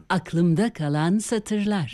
Aklımda kalan satırlar.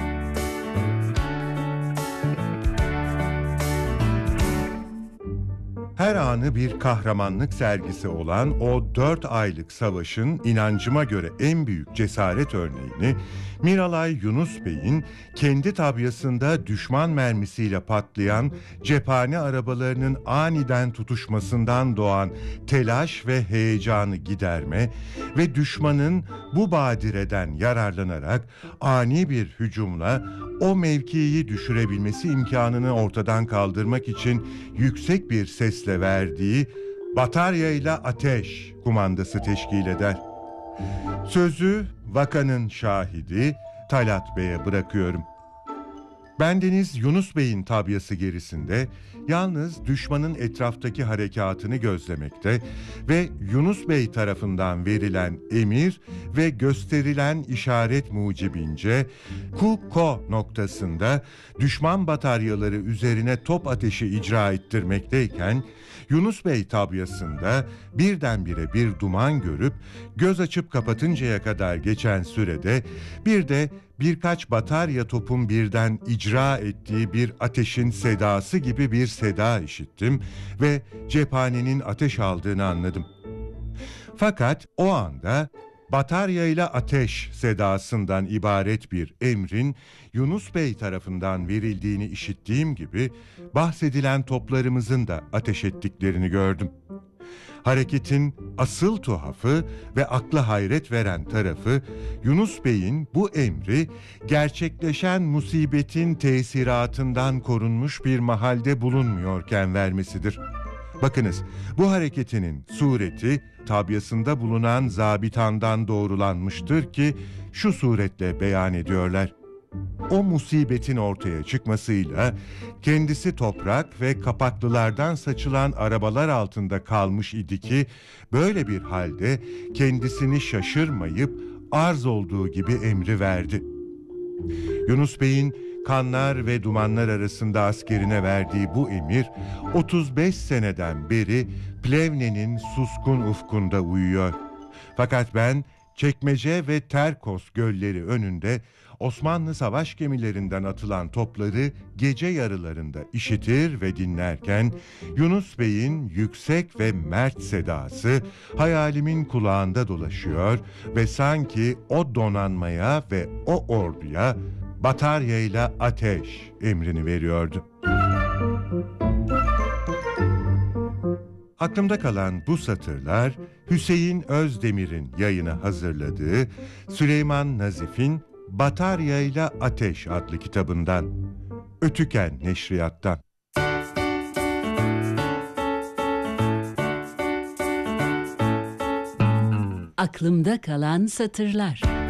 Her anı bir kahramanlık sergisi olan o 4 aylık savaşın inancıma göre en büyük cesaret örneğini Miralay Yunus Bey'in kendi tabyasında düşman mermisiyle patlayan cephane arabalarının aniden tutuşmasından doğan telaş ve heyecanı giderme ve düşmanın bu badireden yararlanarak ani bir hücumla o mevkiyi düşürebilmesi imkanını ortadan kaldırmak için yüksek bir sesle verdiği "Bataryayla ateş" kumandası teşkil eder. Sözü vakanın şahidi Talat Bey'e bırakıyorum. Bendeniz Yunus Bey'in tabyası gerisinde yalnız düşmanın etraftaki harekatını gözlemekte ve Yunus Bey tarafından verilen emir ve gösterilen işaret mucibince Ku-Ko noktasında düşman bataryaları üzerine top ateşi icra ettirmekteyken Yunus Bey tabyasında birdenbire bir duman görüp göz açıp kapatıncaya kadar geçen sürede bir de birkaç batarya topun birden icra ettiği bir ateşin sedası gibi bir seda işittim ve cephanenin ateş aldığını anladım. Fakat o anda "Bataryayla ateş" sedasından ibaret bir emrin Yunus Bey tarafından verildiğini işittiğim gibi bahsedilen toplarımızın da ateş ettiklerini gördüm. Hareketin asıl tuhafı ve akla hayret veren tarafı Yunus Bey'in bu emri gerçekleşen musibetin tesiratından korunmuş bir mahalde bulunmuyorken vermesidir. Bakınız, bu hareketinin sureti tabyasında bulunan zabitandan doğrulanmıştır ki şu suretle beyan ediyorlar. O musibetin ortaya çıkmasıyla kendisi toprak ve kapaklılardan saçılan arabalar altında kalmış idi ki böyle bir halde kendisini şaşırmayıp arz olduğu gibi emri verdi. Yunus Bey'in kanlar ve dumanlar arasında askerine verdiği bu emir 35 seneden beri Plevne'nin suskun ufkunda uyuyor. Fakat ben Çekmece ve Terkos gölleri önünde Osmanlı savaş gemilerinden atılan topları gece yarılarında işitir ve dinlerken Yunus Bey'in yüksek ve mert sedası hayalimin kulağında dolaşıyor ve sanki o donanmaya ve o orduya "Bataryayla ateş" emrini veriyordu. Aklımda kalan bu satırlar Hüseyin Özdemir'in yayına hazırladığı Süleyman Nazif'in "Bataryayla Ateş" adlı kitabından, Ötüken Neşriyat'tan. Aklımda kalan satırlar.